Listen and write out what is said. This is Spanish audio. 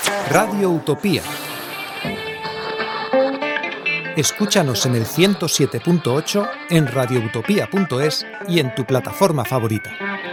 Radio Utopía. Escúchanos en el 107.8, en radioutopía.es y en tu plataforma favorita.